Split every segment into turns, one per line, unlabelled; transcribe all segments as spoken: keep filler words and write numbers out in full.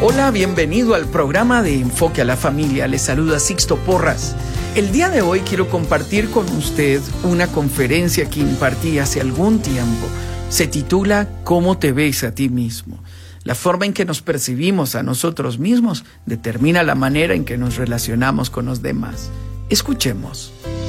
Hola, bienvenido al programa de Enfoque a la Familia. Les saluda Sixto Porras. El día de hoy quiero compartir con usted una conferencia que impartí hace algún tiempo. Se titula ¿Cómo te ves a ti mismo? La forma en que nos percibimos a nosotros mismos determina la manera en que nos relacionamos con los demás. Escuchemos.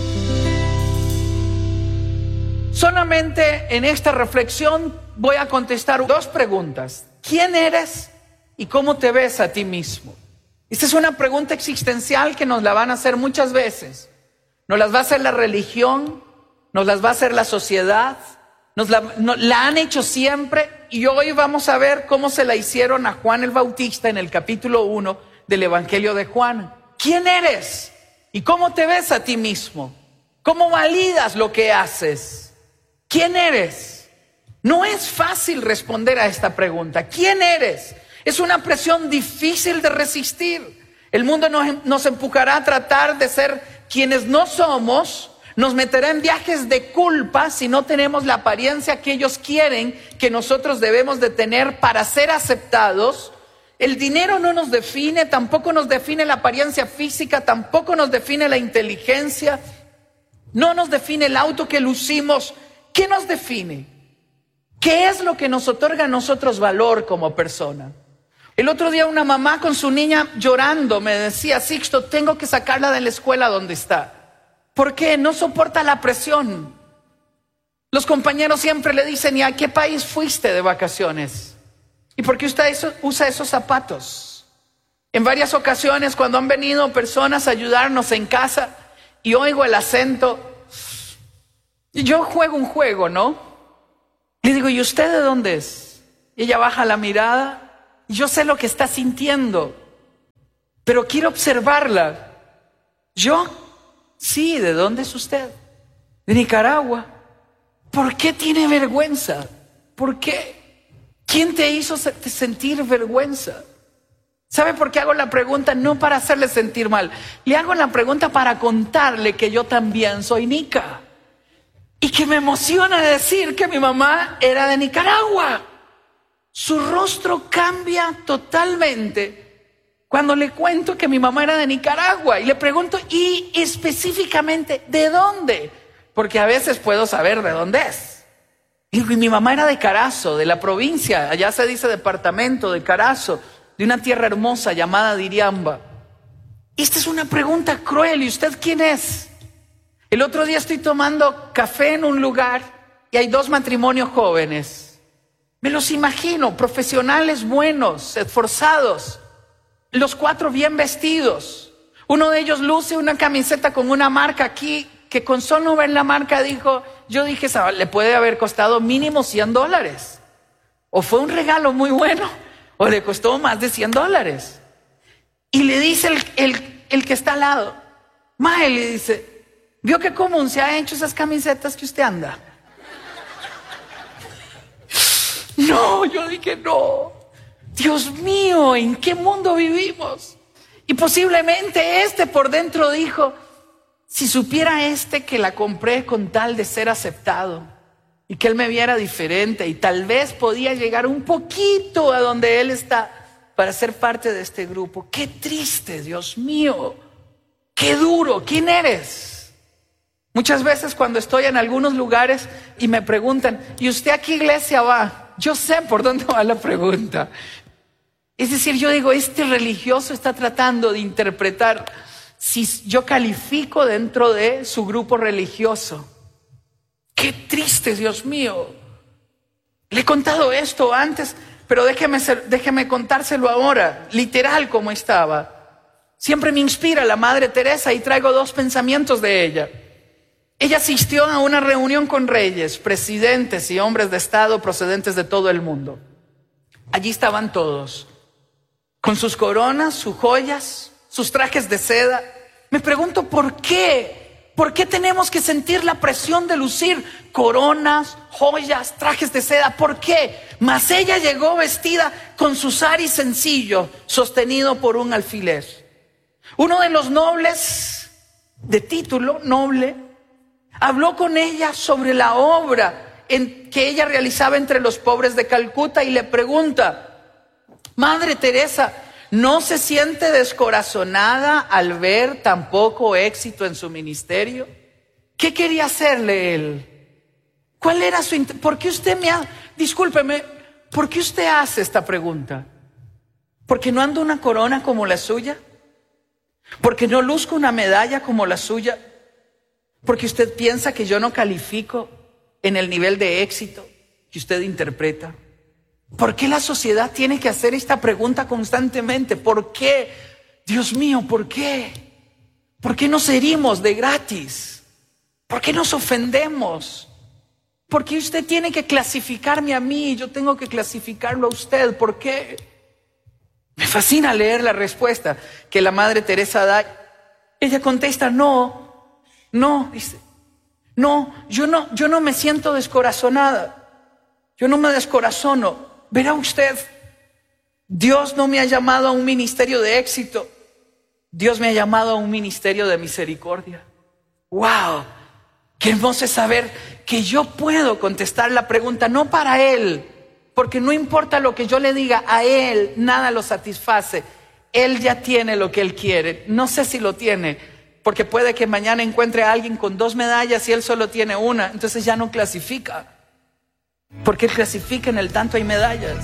Solamente en esta reflexión voy a contestar dos preguntas. ¿Quién eres y cómo te ves a ti mismo? Esta es una pregunta existencial que nos la van a hacer muchas veces. Nos las va a hacer la religión, nos las va a hacer la sociedad, nos la, nos, la han hecho siempre, y hoy vamos a ver cómo se la hicieron a Juan el Bautista en el capítulo uno del Evangelio de Juan. ¿Quién eres y cómo te ves a ti mismo? ¿Cómo validas lo que haces? ¿Quién eres? No es fácil responder a esta pregunta. ¿Quién eres? Es una presión difícil de resistir. El mundo nos, nos empujará a tratar de ser quienes no somos, nos meterá en viajes de culpa si no tenemos la apariencia que ellos quieren que nosotros debemos de tener para ser aceptados. El dinero no nos define, tampoco nos define la apariencia física, tampoco nos define la inteligencia, no nos define el auto que lucimos. ¿Qué nos define? ¿Qué es lo que nos otorga a nosotros valor como persona? El otro día una mamá con su niña llorando me decía: Sixto, tengo que sacarla de la escuela donde está. ¿Por qué? No soporta la presión. Los compañeros siempre le dicen: ¿y a qué país fuiste de vacaciones? ¿Y por qué usted usa esos zapatos? En varias ocasiones cuando han venido personas a ayudarnos en casa y oigo el acento, yo juego un juego, ¿no? Le digo: ¿y usted de dónde es? Y ella baja la mirada. Yo sé lo que está sintiendo, pero quiero observarla. ¿Yo? Sí, ¿de dónde es usted? De Nicaragua. ¿Por qué tiene vergüenza? ¿Por qué? ¿Quién te hizo sentir vergüenza? ¿Sabe por qué hago la pregunta? No para hacerle sentir mal. Le hago la pregunta para contarle que yo también soy nica. Y que me emociona decir que mi mamá era de Nicaragua. Su rostro cambia totalmente cuando le cuento que mi mamá era de Nicaragua. Y le pregunto: ¿y específicamente de dónde? Porque a veces puedo saber de dónde es. Y mi mamá era de Carazo, de la provincia, allá se dice departamento de Carazo, de una tierra hermosa llamada Diriamba. Esta es una pregunta cruel. ¿Y usted quién es? El otro día estoy tomando café en un lugar y hay dos matrimonios jóvenes. Me los imagino, profesionales buenos, esforzados, los cuatro bien vestidos. Uno de ellos luce una camiseta con una marca aquí, que con solo ver la marca dijo, yo dije, le puede haber costado mínimo cien dólares. O fue un regalo muy bueno, o le costó más de cien dólares. Y le dice el, el, el que está al lado, mae, le dice, ¿vio qué común se han hecho esas camisetas que usted anda? No, yo dije no. Dios mío, ¿en qué mundo vivimos? Y posiblemente este por dentro dijo, si supiera este que la compré con tal de ser aceptado y que él me viera diferente y tal vez podía llegar un poquito a donde él está para ser parte de este grupo. Qué triste, Dios mío, qué duro. ¿Quién eres? Muchas veces cuando estoy en algunos lugares y me preguntan, ¿y usted a qué iglesia va? Yo sé por dónde va la pregunta. Es decir, yo digo, este religioso está tratando de interpretar si yo califico dentro de su grupo religioso. Qué triste, Dios mío. Le he contado esto antes, pero déjeme, déjeme contárselo ahora, literal como estaba. Siempre me inspira la Madre Teresa y traigo dos pensamientos de ella. Ella asistió a una reunión con reyes, presidentes y hombres de estado procedentes de todo el mundo. Allí estaban todos, con sus coronas, sus joyas, sus trajes de seda. Me pregunto ¿por qué? ¿Por qué tenemos que sentir la presión de lucir coronas, joyas, trajes de seda? ¿Por qué? Mas ella llegó vestida con su sari sencillo, sostenido por un alfiler. Uno de los nobles, de título noble, habló con ella sobre la obra en que ella realizaba entre los pobres de Calcuta y le pregunta: Madre Teresa, ¿No se siente descorazonada al ver tan poco éxito en su ministerio? ¿Qué quería hacerle él? ¿Cuál era su int- ¿Por qué usted me ha... Discúlpeme, ¿por qué usted hace esta pregunta? ¿Porque no ando una corona como la suya? ¿Porque no luzco una medalla como la suya? ¿Porque usted piensa que yo no califico en el nivel de éxito que usted interpreta? ¿Por qué la sociedad tiene que hacer esta pregunta constantemente? ¿Por qué? Dios mío, ¿por qué? ¿Por qué nos herimos de gratis? ¿Por qué nos ofendemos? ¿Por qué usted tiene que clasificarme a mí y yo tengo que clasificarlo a usted? ¿Por qué? Me fascina leer la respuesta que la Madre Teresa da. Ella contesta, no, no, dice, no, yo no, yo no me siento descorazonada. Yo no me descorazono. Verá usted, Dios no me ha llamado a un ministerio de éxito. Dios me ha llamado a un ministerio de misericordia. ¡Wow! Qué hermoso es saber que yo puedo contestar la pregunta, no para Él, porque no importa lo que yo le diga, a Él nada lo satisface. Él ya tiene lo que Él quiere. No sé si lo tiene, porque puede que mañana encuentre a alguien con dos medallas y Él solo tiene una, entonces ya no clasifica. Porque Él clasifica en el tanto hay medallas.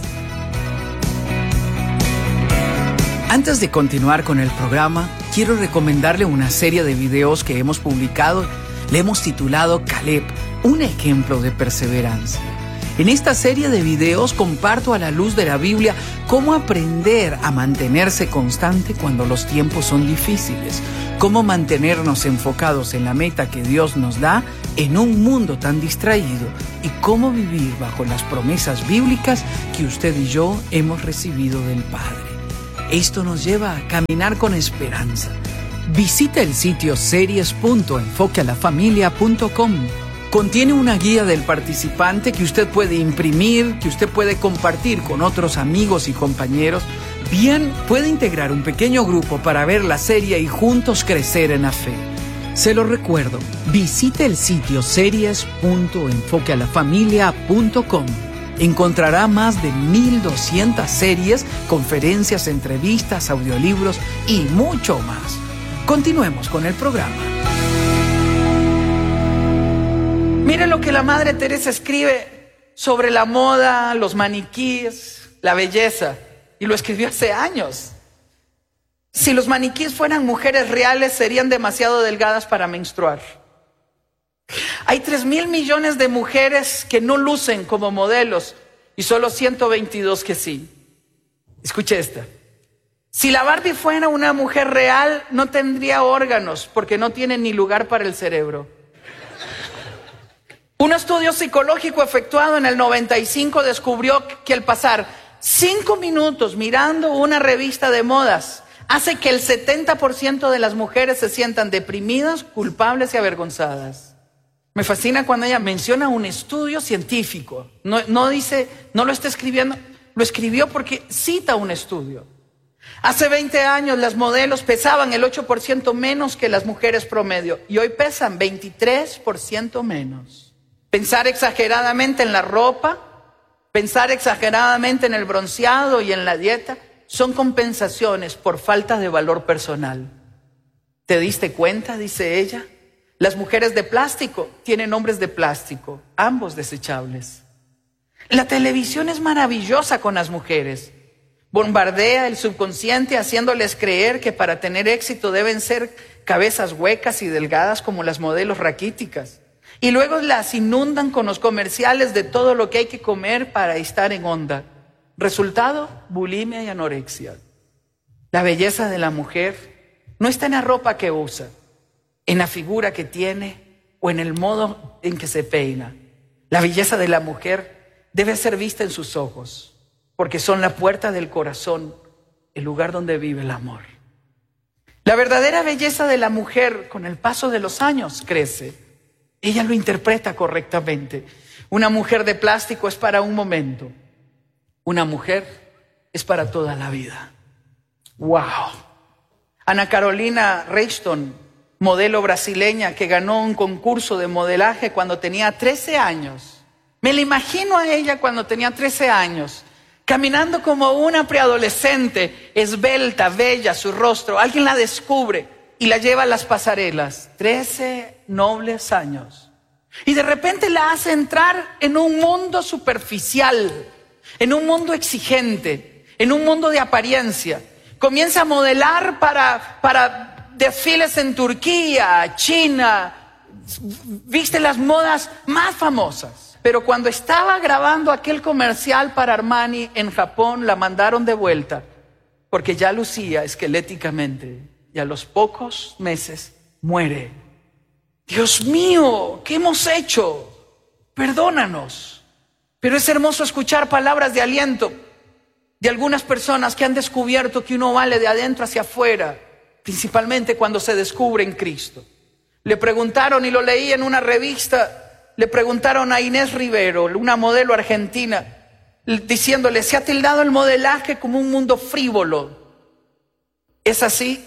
Antes de continuar con el programa, quiero recomendarle una serie de videos que hemos publicado. Le hemos titulado Caleb, un ejemplo de perseverancia. En esta serie de videos comparto a la luz de la Biblia cómo aprender a mantenerse constante cuando los tiempos son difíciles, cómo mantenernos enfocados en la meta que Dios nos da en un mundo tan distraído y cómo vivir bajo las promesas bíblicas que usted y yo hemos recibido del Padre. Esto nos lleva a caminar con esperanza. Visita el sitio series punto enfoque a la familia punto com. Contiene una guía del participante que usted puede imprimir, que usted puede compartir con otros amigos y compañeros. Bien, puede integrar un pequeño grupo para ver la serie y juntos crecer en la fe. Se lo recuerdo, visite el sitio series punto enfoque a la familia punto com. Encontrará más de mil doscientas series, conferencias, entrevistas, audiolibros y mucho más. Continuemos con el programa. Mire lo que la Madre Teresa escribe sobre la moda, los maniquíes, la belleza, y lo escribió hace años. Si los maniquíes fueran mujeres reales, serían demasiado delgadas para menstruar. Hay tres mil millones de mujeres que no lucen como modelos y solo ciento veintidós que sí. Escuche esta. Si la Barbie fuera una mujer real, no tendría órganos porque no tiene ni lugar para el cerebro. Un estudio psicológico efectuado en el noventa y cinco descubrió que el pasar cinco minutos mirando una revista de modas hace que el setenta por ciento de las mujeres se sientan deprimidas, culpables y avergonzadas. Me fascina cuando ella menciona un estudio científico. No, no dice, no lo está escribiendo, lo escribió porque cita un estudio. Hace veinte años las modelos pesaban el ocho por ciento menos que las mujeres promedio y hoy pesan veintitrés por ciento menos. Pensar exageradamente en la ropa, pensar exageradamente en el bronceado y en la dieta son compensaciones por falta de valor personal. ¿Te diste cuenta?, dice ella. Las mujeres de plástico tienen hombres de plástico, ambos desechables. La televisión es maravillosa con las mujeres. Bombardea el subconsciente haciéndoles creer que para tener éxito deben ser cabezas huecas y delgadas como las modelos raquíticas. Y luego las inundan con los comerciales de todo lo que hay que comer para estar en onda. Resultado, bulimia y anorexia. La belleza de la mujer no está en la ropa que usa, en la figura que tiene o en el modo en que se peina. La belleza de la mujer debe ser vista en sus ojos, porque son la puerta del corazón, el lugar donde vive el amor. La verdadera belleza de la mujer con el paso de los años crece. Ella lo interpreta correctamente. Una mujer de plástico es para un momento. Una mujer es para toda la vida. ¡Wow! Ana Carolina Rexton, modelo brasileña que ganó un concurso de modelaje cuando tenía trece años. Me la imagino a ella cuando tenía trece años, caminando como una preadolescente, esbelta, bella, su rostro. Alguien la descubre y la lleva a las pasarelas. Trece nobles años. Y de repente la hace entrar en un mundo superficial, en un mundo exigente, en un mundo de apariencia. Comienza a modelar para, para desfiles en Turquía, China, viste las modas más famosas. Pero cuando estaba grabando aquel comercial para Armani en Japón, la mandaron de vuelta porque ya lucía esqueléticamente y a los pocos meses muere. Dios mío, ¿qué hemos hecho? Perdónanos. Pero es hermoso escuchar palabras de aliento de algunas personas que han descubierto que uno vale de adentro hacia afuera, principalmente cuando se descubre en Cristo. Le preguntaron, y lo leí en una revista, le preguntaron a Inés Rivero, una modelo argentina, diciéndole, se ha tildado el modelaje como un mundo frívolo. ¿Es así?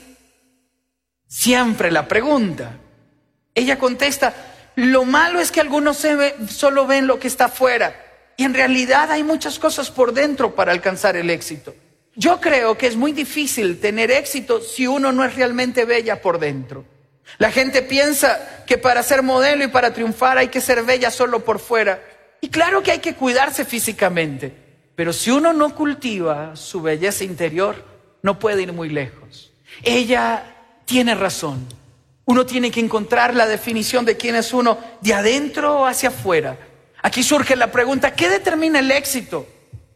Siempre la pregunta. Ella contesta, lo malo es que algunos se ve, solo ven lo que está afuera. Y en realidad hay muchas cosas por dentro para alcanzar el éxito. Yo creo que es muy difícil tener éxito si uno no es realmente bella por dentro. La gente piensa que para ser modelo y para triunfar hay que ser bella solo por fuera. Y claro que hay que cuidarse físicamente. Pero si uno no cultiva su belleza interior, no puede ir muy lejos. Ella tiene razón. Uno tiene que encontrar la definición de quién es uno de adentro hacia afuera. Aquí surge la pregunta, ¿qué determina el éxito?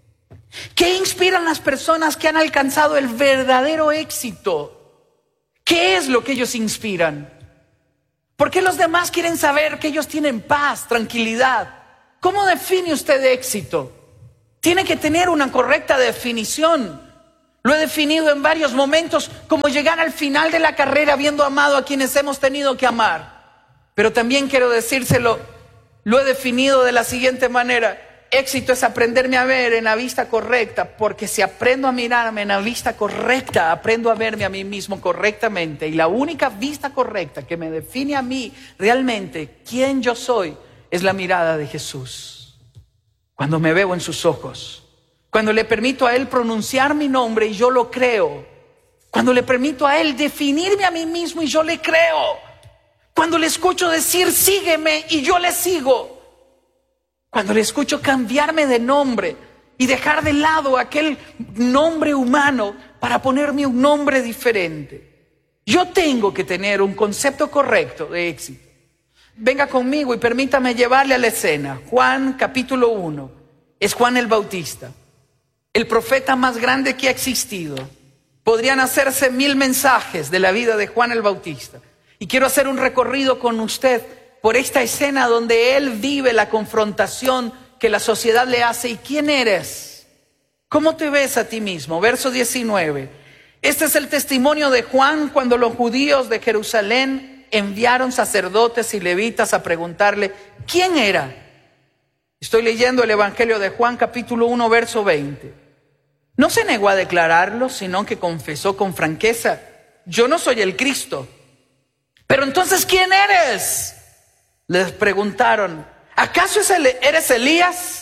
¿Qué inspiran las personas que han alcanzado el verdadero éxito? ¿Qué es lo que ellos inspiran? ¿Por qué los demás quieren saber que ellos tienen paz, tranquilidad? ¿Cómo define usted éxito? Tiene que tener una correcta definición. Lo he definido en varios momentos como llegar al final de la carrera habiendo amado a quienes hemos tenido que amar. Pero también quiero decírselo, lo he definido de la siguiente manera. Éxito es aprenderme a ver en la vista correcta, porque si aprendo a mirarme en la vista correcta, aprendo a verme a mí mismo correctamente. Y la única vista correcta que me define a mí realmente quién yo soy es la mirada de Jesús. Cuando me veo en sus ojos, cuando le permito a Él pronunciar mi nombre y yo lo creo, cuando le permito a Él definirme a mí mismo y yo le creo, cuando le escucho decir sígueme y yo le sigo, cuando le escucho cambiarme de nombre y dejar de lado aquel nombre humano para ponerme un nombre diferente. Yo tengo que tener un concepto correcto de éxito. Venga conmigo y permítame llevarle a la escena. Juan capítulo uno. Es Juan el Bautista, el profeta más grande que ha existido. Podrían hacerse mil mensajes de la vida de Juan el Bautista. Y quiero hacer un recorrido con usted por esta escena donde él vive la confrontación que la sociedad le hace. ¿Y quién eres? ¿Cómo te ves a ti mismo? Verso diecinueve. Este es el testimonio de Juan cuando los judíos de Jerusalén enviaron sacerdotes y levitas a preguntarle ¿quién era? Estoy leyendo el Evangelio de Juan capítulo uno verso veinte. No se negó a declararlo, sino que confesó con franqueza, yo no soy el Cristo. Pero entonces, ¿quién eres? Les preguntaron, ¿acaso eres Elías?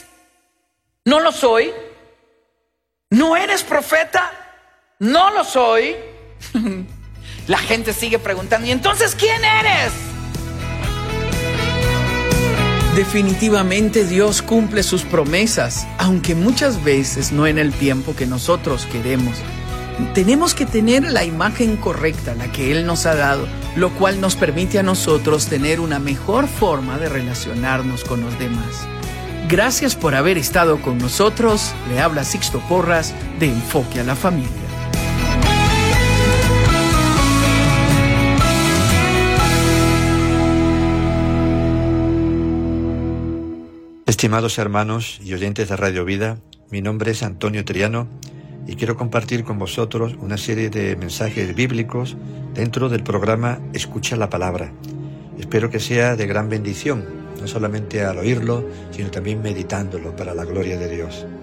No lo soy. ¿No eres profeta? No lo soy. La gente sigue preguntando, ¿y entonces quién eres? Definitivamente Dios cumple sus promesas, aunque muchas veces no en el tiempo que nosotros queremos. Tenemos que tener la imagen correcta, la que Él nos ha dado, lo cual nos permite a nosotros tener una mejor forma de relacionarnos con los demás. Gracias por haber estado con nosotros. Le habla Sixto Porras de Enfoque a la Familia.
Estimados hermanos y oyentes de Radio Vida, mi nombre es Antonio Triano y quiero compartir con vosotros una serie de mensajes bíblicos dentro del programa Escucha la Palabra. Espero que sea de gran bendición, no solamente al oírlo, sino también meditándolo para la gloria de Dios.